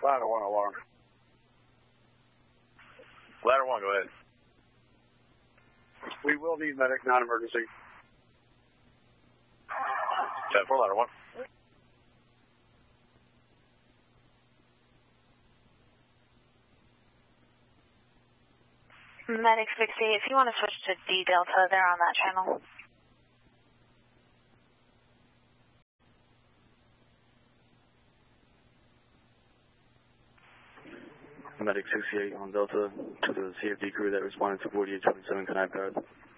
Ladder 1 alarm. Ladder 1, go ahead. We will need medic, non-emergency. 10-4, Ladder 1. Medic 68, if you want to switch to D Delta, they're on that channel. Medic 68 on Delta to the CFD crew that responded to 4827 Canal Pad.